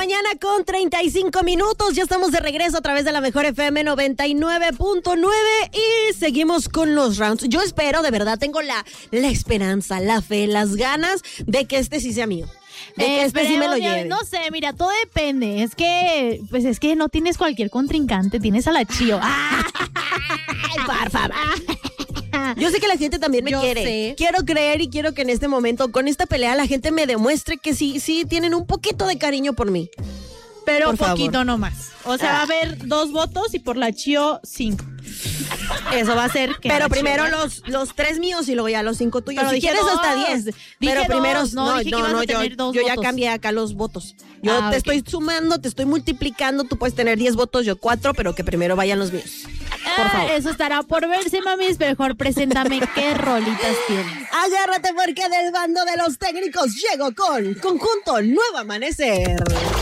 mañana con 35 minutos. Ya estamos de regreso a través de la Mejor FM 99.9 y seguimos con los rounds. Yo espero, de verdad, tengo la esperanza, la fe, las ganas de que este sí sea mío. De que este sí me lo lleve. No sé, mira, todo depende. Es que no tienes cualquier contrincante, tienes a la Chío. ¡Ay, por favor! Yo sé que la gente también me quiere. Sé. Quiero creer y quiero que en este momento, con esta pelea, la gente me demuestre que sí tienen un poquito de cariño por mí. Pero por poquito nomás. O sea, va a haber 2 votos y por la Chío 5. Eso va a ser que. Pero primero los 3 míos y luego ya los 5 tuyos. Pero si quieres 2. hasta 10. Pero primero yo ya votos. cambié acá los votos. Yo te estoy sumando, te estoy multiplicando. Tú puedes tener 10 votos, yo 4, pero que primero vayan los míos. Por favor. Eso estará por verse, mamis. Mejor preséntame qué rolitas tienes. Agárrate porque del bando de los técnicos llego con Conjunto Nuevo Amanecer.